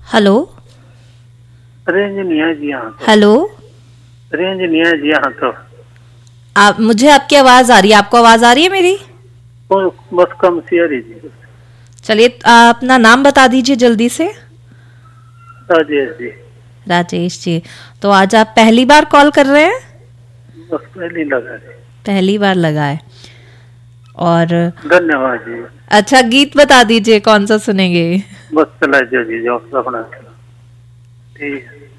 Hello, range नहीं है जी यहाँ तो। हेलो, रेंज नहीं है जी यहाँ तो। आप, मुझे आपकी आवाज आ रही है, आपको आवाज आ रही है मेरी? बस कम सी आ रही जी। चलिए, आप अपना नाम बता दीजिए जल्दी से। राजेश जी। राजेश जी। तो आज आप पहली बार कॉल कर रहे हैं? बस पहली लगा जी। पहली बार लगा है। और धन्यवाद जी। अच्छा, गीत बता दीजिए कौन सा सुनेंगे? बस चला जी जो अपना ठीक है।